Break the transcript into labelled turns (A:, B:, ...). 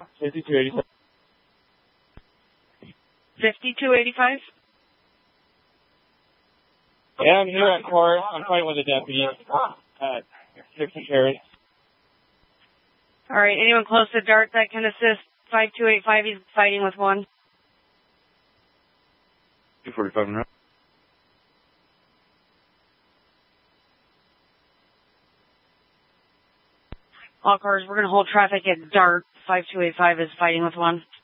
A: 5285.
B: 5285?
A: Yeah, I'm here at court. I'm fighting with a deputy at 60 Carrot.
B: All right, anyone close to Dart that can assist 5285? He's fighting with one.
C: 245 now.
B: All cars, we're going to hold traffic at Dart. 5285 is fighting with one.